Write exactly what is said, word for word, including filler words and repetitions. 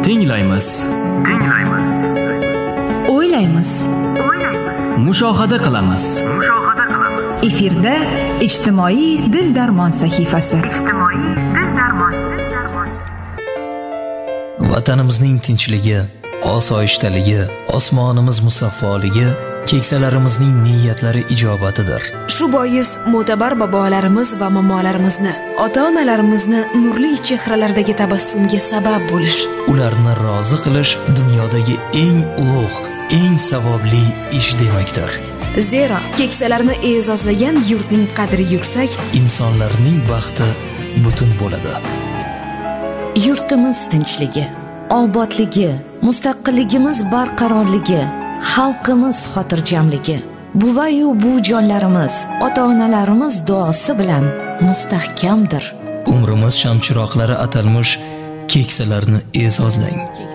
Tinglaymiz. Tinglaymiz. O'ylaymiz. O'ylaymiz. Mushohada qilamiz. Mushohada qilamiz. Efirda ijtimoiy dil darmon sahifasi. Ijtimoiy dil darmon. Dil darmon. Vatanimizning tinchligi, osoyishtaligi, osmonimiz musaffoligi keksalarimizning niyatlari ijobatidir. Shu bois mo'tabar bobolarimiz va momolarimizni, ota-onalarimizni nurli chehralardagi tabassumga sabab bo'lish, Ularni rozi qilish dunyodagi eng ulug', eng savobli ish demakdir. Zero keksalarni e'zozlagan yurtning qadri yuksak, Insonlarning baxti butun bo'ladi. Yurtimiz tinchligi, obodligi, mustaqilligimiz barqarorligi, xalqimiz xotirjamligi, buvayu buvijonlarimiz, ota-onalarimiz duosi bilan mustahkamdir. Umrimiz shamchiroqlari atalmish keksalarni e'zozlang.